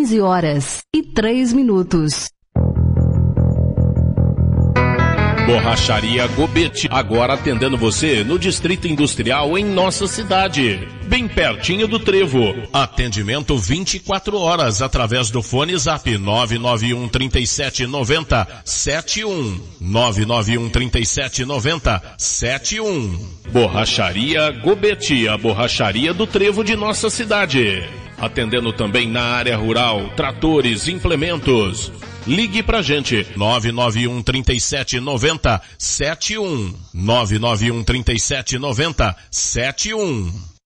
15h03. Borracharia Gobete, agora atendendo você no Distrito Industrial em nossa cidade, bem pertinho do Trevo. Atendimento 24 horas através do fone Zap 991 37 90 71. 991 37 90 71. Borracharia Gobete, a borracharia do Trevo de nossa cidade. Atendendo também na área rural, tratores, implementos. Ligue pra gente, 991 37 90 71. 991 37 90 71.